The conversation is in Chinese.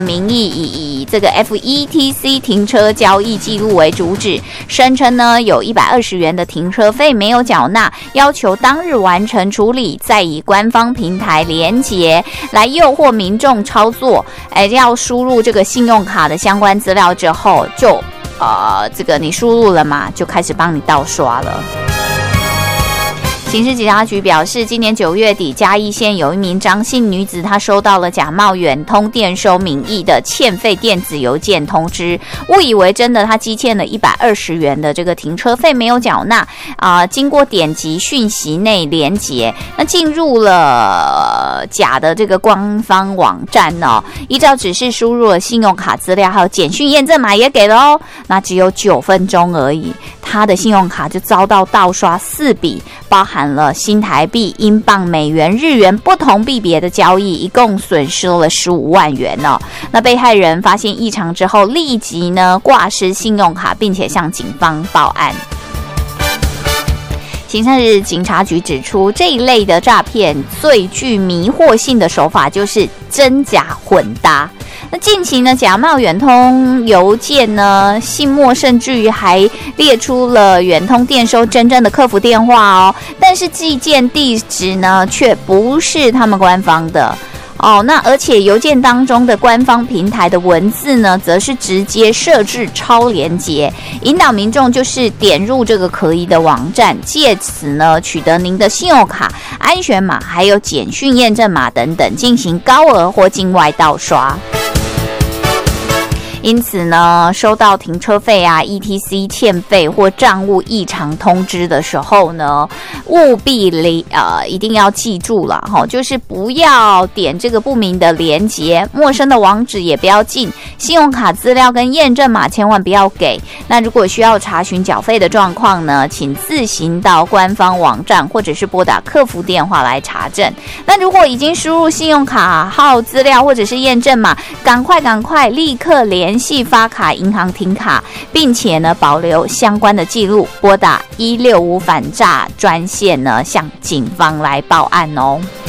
名义以这个 FETC 停车交易记录为主旨，声称呢有120元的停车费没有缴纳，要求当日完成处理，再以官方平台连结来诱惑民众操作。要输入这个信用卡的相关资料之后，就这个你输入了嘛，就开始帮你盗刷了。刑事警察局表示，今年9月底，嘉义县有一名张姓女子，她收到了假冒远通电收名义的欠费电子邮件通知，误以为真的，她积欠了120元的这个停车费没有缴纳经过点击讯息内连结，那进入了假的这个官方网站依照指示输入了信用卡资料，还有简讯验证码也给了那只有9分钟而已，她的信用卡就遭到盗刷4笔，包含了新台币、英镑、美元、日元不同币别的交易，一共损失了15万元那被害人发现异常之后，立即呢挂失信用卡，并且向警方报案。刑事警察局指出，这一类的诈骗最具迷惑性的手法就是真假混搭。那近期呢，假冒远通邮件呢，信末甚至于还列出了远通电收真正的客服电话但是寄件地址呢，却不是他们官方的。那而且邮件当中的官方平台的文字呢，则是直接设置超连结，引导民众就是点入这个可疑的网站，借此呢取得您的信用卡、安全码还有简讯验证码等等，进行高额或境外盗刷。因此呢，收到停车费ETC 欠费或账务异常通知的时候呢，务必一定要记住了就是不要点这个不明的连结，陌生的网址也不要进，信用卡资料跟验证码千万不要给。那如果需要查询缴费的状况呢，请自行到官方网站或者是拨打客服电话来查证。那如果已经输入信用卡号资料或者是验证码，赶快立刻联系发卡银行停卡，并且呢保留相关的记录，拨打165反诈专线呢向警方来报案